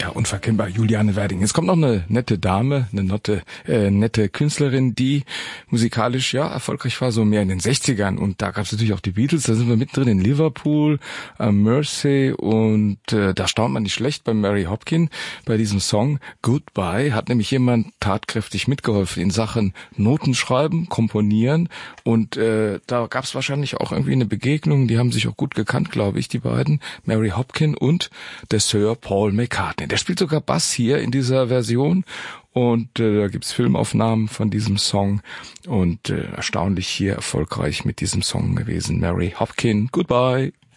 Ja, unverkennbar, Juliane Werding. Es kommt noch eine nette Dame, nette Künstlerin, die musikalisch ja erfolgreich war, so mehr in den 60ern. Und da gab es natürlich auch die Beatles, da sind wir mittendrin in Liverpool, Mersey, und da staunt man nicht schlecht bei Mary Hopkin. Bei diesem Song Goodbye hat nämlich jemand tatkräftig mitgeholfen in Sachen Notenschreiben, Komponieren. Und da gab es wahrscheinlich auch irgendwie eine Begegnung, die haben sich auch gut gekannt, glaube ich, die beiden, Mary Hopkin und der Sir Paul McCartney. Der spielt sogar Bass hier in dieser Version, und da gibt's Filmaufnahmen von diesem Song, und erstaunlich hier erfolgreich mit diesem Song gewesen. Mary Hopkin, Goodbye.